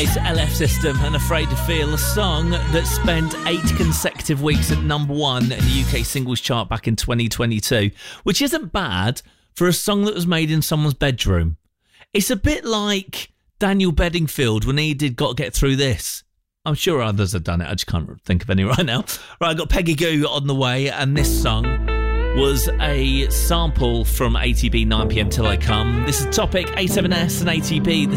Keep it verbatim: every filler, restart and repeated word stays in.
It's L F System and Afraid to Feel, a song that spent eight consecutive weeks at number one in the U K singles chart back in twenty twenty-two, which isn't bad for a song that was made in someone's bedroom. It's a bit like Daniel Bedingfield when he did Gotta Get Through This. I'm sure others have done it, I just can't think of any right now. Right, I've got Peggy Gou on the way, and this song was a sample from A T B nine p.m. Till I Come. This is Topic, A seven S and A T B.